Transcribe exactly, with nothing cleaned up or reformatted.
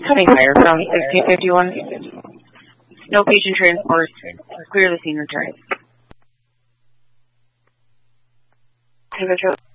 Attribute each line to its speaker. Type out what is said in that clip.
Speaker 1: Coming fire from sixteen fifty-one. No patient transport. Clear the scene return.